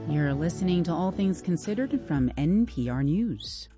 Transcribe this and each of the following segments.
You're listening to All Things Considered from NPR News.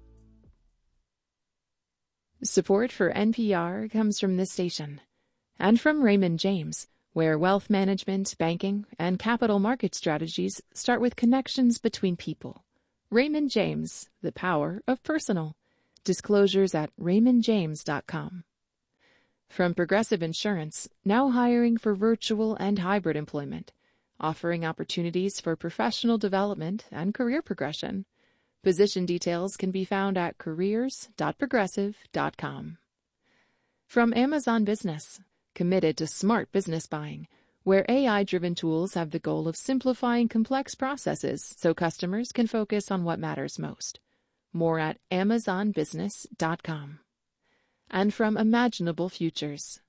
Support for NPR comes from this station and from Raymond James, where wealth management, banking, and capital market strategies start with connections between people. Raymond James, the power of personal. Disclosures at raymondjames.com. From Progressive Insurance, now hiring for virtual and hybrid employment, offering opportunities for professional development and career progression. Position details can be found at careers.progressive.com. From Amazon Business, committed to smart business buying, where AI-driven tools have the goal of simplifying complex processes so customers can focus on what matters most. More at amazonbusiness.com. And from Imaginable Futures.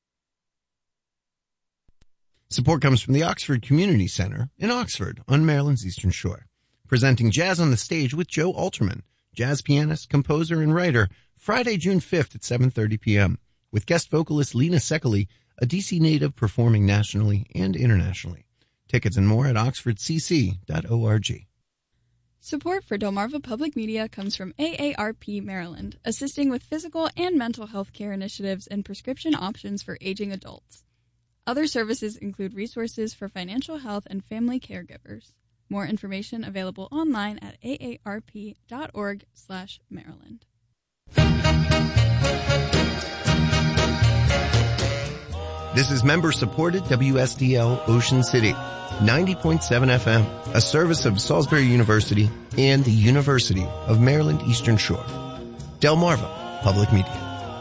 Support comes from the Oxford Community Center in Oxford on Maryland's Eastern Shore. Presenting Jazz on the Stage with Joe Alterman, jazz pianist, composer, and writer, Friday, June 5th at 7:30 p.m. with guest vocalist Lena Secoli, a D.C. native performing nationally and internationally. Tickets and more at oxfordcc.org. Support for Delmarva Public Media comes from AARP Maryland, assisting with physical and mental health care initiatives and prescription options for aging adults. Other services include resources for financial health and family caregivers. More information available online at aarp.org/Maryland. This is member-supported WSDL Ocean City, 90.7 FM, a service of Salisbury University and the University of Maryland Eastern Shore. Delmarva Public Media.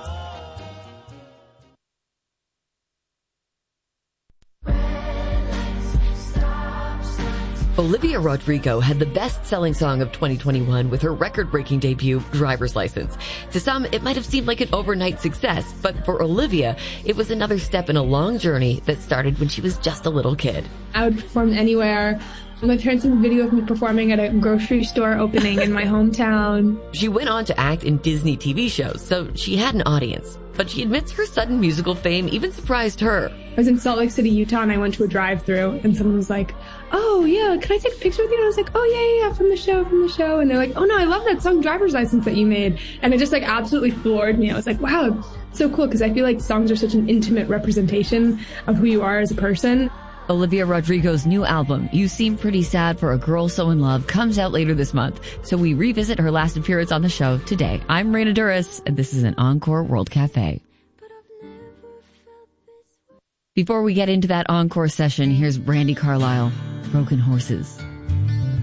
Olivia Rodrigo had the best-selling song of 2021 with her record-breaking debut, Driver's License. To some, it might have seemed like an overnight success, but for Olivia, it was another step in a long journey that started when she was just a little kid. I would perform anywhere. My parents have a video of me performing at a grocery store opening in my hometown. She went on to act in Disney TV shows, so she had an audience. But she admits her sudden musical fame even surprised her. I was in Salt Lake City, Utah, and I went to a drive-thru, and someone was like, "Oh, yeah, can I take a picture with you?" And I was like, "Oh, yeah, from the show. And they're like, "Oh, no, I love that song, Driver's License, that you made." And it just, absolutely floored me. I was like, wow, so cool, because I feel like songs are such an intimate representation of who you are as a person. Olivia Rodrigo's new album, You Seem Pretty Sad for a Girl So in Love, comes out later this month, so we revisit her last appearance on the show today. I'm Raina Duras, and this is an Encore World Cafe. Before we get into that encore session, here's Brandi Carlile, Broken Horses.